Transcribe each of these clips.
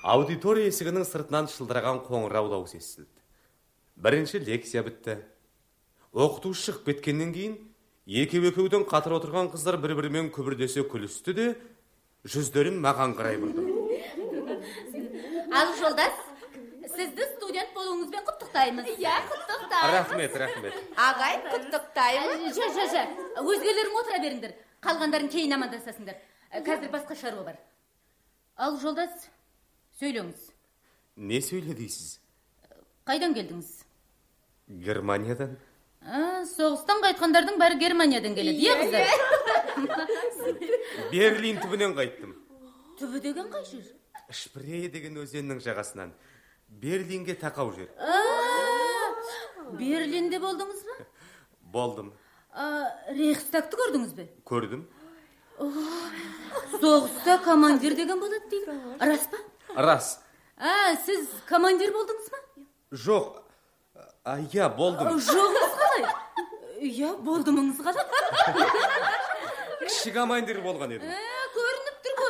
Аудитория есігінің сыртынан шылдыраған қоңырау дауысы естілді. Бірінші лекция бітті. Оқытушы шығып кеткеннен кейін екеуден қатар отырған қыздар бір-бірімен күбірдесе күлісті де, жүздерін маған қарай бұрды. Ал жолдас, сізді студент болуыңызбен құттықтаймыз. Рахмет. Ағай, құттықтаймыз. Жа. Өзгелерің отыра беріңдер. Қалғандарын кейін амандасасыңдар. Қазір басқа шаруа бар. Ал жолдас, сөйлеңіз. Не сөйле дейсіз? Қайдан келдіңіз? Германиядан. Соғыстан қайтқандардың бәрі Германиядан келеді, қыздар? Берлин түбінен қайттым. Түбі деген қай жер? Шпрее деген өзеннің жағасынан. Берлинге тақау жер. Берлинде болдыңыз ба? Болдым. Рейхстагты көрдіңіз бе? Көрдім. Соғыста командир деген болады дейді. Рас па? Рас. Сіз командир болдыңыз ба? Жоқ. Я болдым. Жоғыңыз қалай? Я болдымыңыз қалай? Кіші командир болған едім. Көрініп тұр.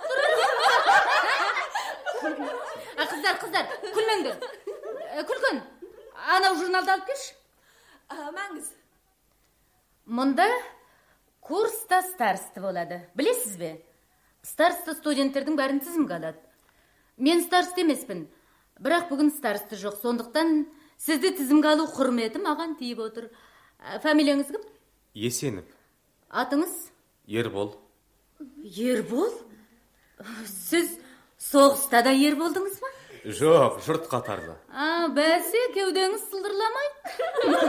Қыздар, күлмеңдер. Күлкін, анау журналды алып келші. Маңыз. Мұнда курста старсты болады. Білесіз бе? Старсты студенттердің бәрін тізімге алады. Мен старсты емеспін, бірақ бүгін старсты жоқ. Сондықтан сізді тізімге алу құрметі маған тиіп отыр. Фамилияңыз кім? Есенов. Атыңыз? Ербол. Ербол? Сіз соғыста да ер болдыңыз ба? Жоқ, жұрт қатарлы. Бәсе, кеудеңіз сылдырламайды.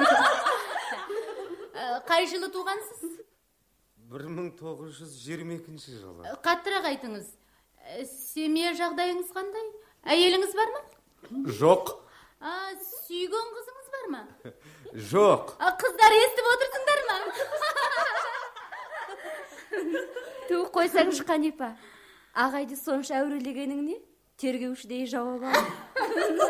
Қай жылы туғансыз? 1922 жылы. Қаттырақ айтыңыз. Семья жағдайыңыз қандай? Әйеліңіз бар ма? Жоқ. Сүйген қызыңыз бар ма? Жоқ. Қыздар, естіп отырсыңдар ма? Қойсаңыз, Қанипа. Ағайды сонша әурелегенің не? Тергеушідей жауап алды.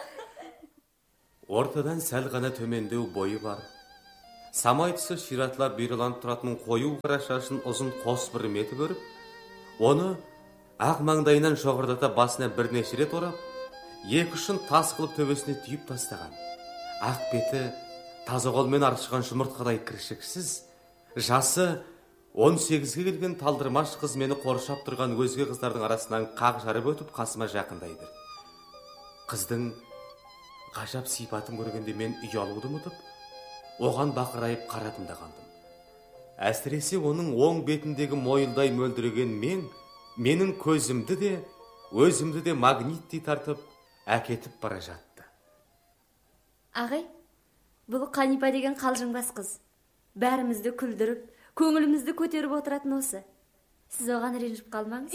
Ортадан сәл ғана төмендеу бойы бар. Самай тұсы ширатылар бүйраланып тұратын қою қара шашын ұзын қос бір меті көріп, оны ақ маңдайынан шоғырдата басына бірнеше рет орап, екі ұшын тас қылып төбесіне түйіп тастаған. Ақ беті таза қолмен аршыған жұмыртқадай кіршіксіз, жасы 18-ге келген талдырмаш қыз мені қоршап тұрған өзге қыздардың арасынан қақ жарып өтіп қасыма жақындайды. Қыздың ғажап сипатын көргенде мен ұялуды ұмытып, оған бақырайып қарадым да қалдым. Әсіресе оның оң бетіндегі мойылдай мөлдіреген менің көзімді де, өзімді де магниттей тартып, әкетіп бара жатты. Ағай, бұл Қанипа деген қалжыңбас қыз. Бәрімізді күлдіріп, көңілімізді көтеріп отыратын осы. Сіз оған ренжіп қалмаңыз.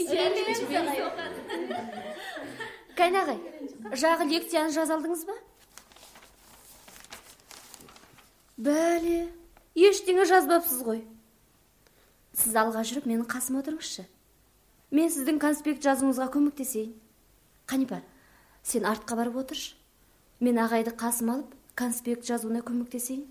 Кәне ағай, жағы лекцияны жазалдыңыз ба? Бәле, ештеңе жазбапсыз ғой. Сіз алға жүріп, менің қасыма отырыңызшы. Мен сіздің конспект жазуыңызға көмектесейін. Қанипа, сен артқа барып отыршы. Мен ағайды қасым алып, конспект жазуына көмектесейін.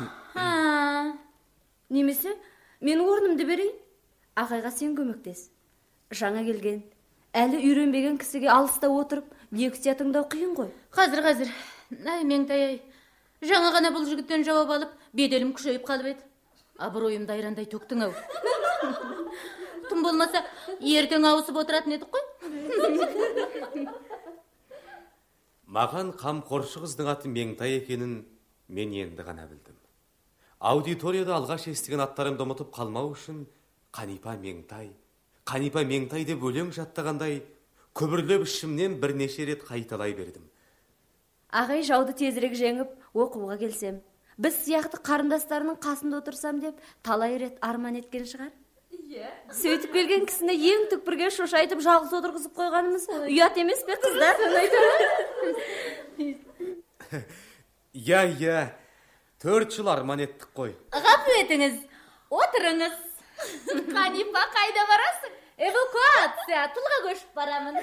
Немесе, мен орнымды берейін. Ағайға сен көмектес. Жаңа келген, әлі үйренбеген кісіге алыста отырып, лекция тыңдау қиын ғой. Қазір. Меңтай, жаңа ғана бұл жігіттен жауап алып, беделім күшейіп қалып еді. Абыройымды айрандай төктің ау. Тым болмаса, ертең ауысып отыратын едік қой. Маған қамқоршы қыздың аты Меңтай екенін мен енді ғана білдім. Аудиторияда алғаш естіген аттарымды ұмытып қалмау үшін Қанипа Меңтай деп өлең жаттағандай күбірлеп ішімнен бірнеше рет қайталай бердім. Ағай жауды тезірек жеңіп, оқуға келсем, біз сияқты қарындастарының қасында отырсам деп талай рет арман еткен шығар. Сөйтіп келген кісіні ең түкпірге шошайтып жалғыз отырғызып қойғанымыз ұят емес пе, қыздар? Я, 4 жыл арман еттік қой. Ғафу етіңіз, отырыңыз. Қанипа, қайда барасың? Эвакуация, тұлға көшіп барамын.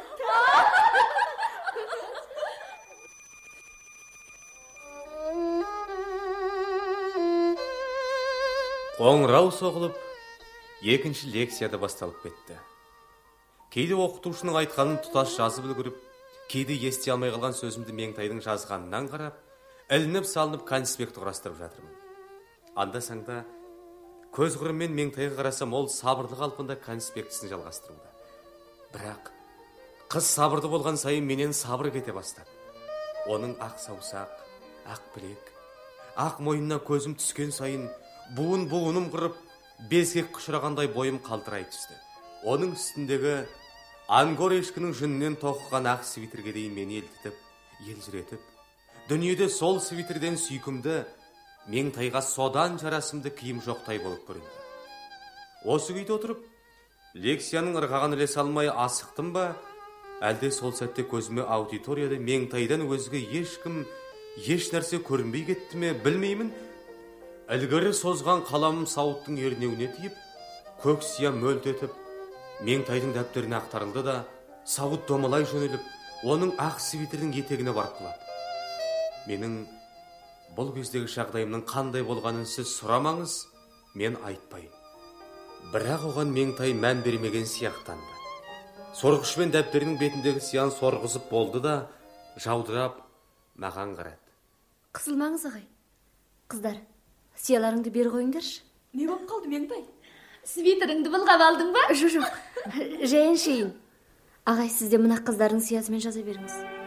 Қоңырау соғылып, екінші лекцияда басталып кетті. Кейде оқытушының айтқанын тұтас жазып үлгіріп, кейде ести алмай қалған сөзімді Меңтайдың жазғанынан қарап, ілініп салынып конспект құрастырып жатырмын. Анда-санда көз құрыммен Меңтайға қарасам, ол сабырлы қалпында конспектісін жалғастыруда. Бірақ қыз сабырды болған сайын менен сабыр кете бастады. Оның ақ саусақ, ақ білек, ақ мойнына көзім түскен сайын буыным құрып, безгек құшырағандай бойым қалтырай түсті. Оның үстіндегі ангор ешкінің жүнінен тоқыған ақ свитерге дейін мені елтітіп, елжіретіп, дүниеде сол свитерден сүйкімді, Меңтайға содан жарасымды киім жоқтай болып көрінді. Осы күйде отырып, лекцияның ырғаған ілесе алмай асықтым ба, әлде сол сәтте көзіме аудиторияда Меңтайдан өзге ешкім, еш нәрсе көрінбей кетті ме, білмеймін. Ілгері созған қаламым сауыттың ернеуіне тиіп, көк сия мөлт етіп, Меңтайдың дәптеріне ақтарылды да, сауыт домалай жөнеліп, оның ақ свитердің етегіне барып құлады. Менің бұл кездегі жағдайымның қандай болғанын сіз сұрамаңыз, мен айтпайын. Бірақ оған Меңтай мән бермеген сияқтанды. Сорғышпен дәптерінің бетіндегі сиян сорғызып болды да, жаудырап маған қарады. Қысылмаңыз ағай. Қыздар, сияларыңды бері қойыңдаршы. Не болып қалды Меңтай? Свитеріңді былғап алдың ба? Жоқ, жайын шейін. Ағай, сізде мына қыздардың сиясымен жаза беріңіз.